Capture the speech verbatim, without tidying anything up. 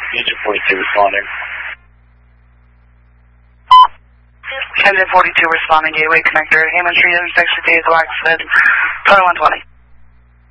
Engine forty-two responding. Engine forty-two responding, gateway connector, Hammond Street, intersection Days, Waxhead, twenty-one twenty.